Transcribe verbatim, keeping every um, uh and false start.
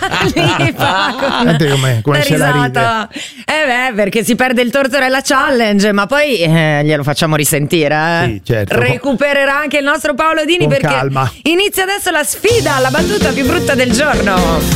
Lì fa con Senti come, come la se la risata. Eh beh, perché si perde il Tortorella Challenge, ma poi eh, glielo facciamo risentire. Eh. Sì, certo. Recupererà anche il nostro Paolo Dini Con perché calma. inizia adesso la sfida, la battuta più brutta del giorno.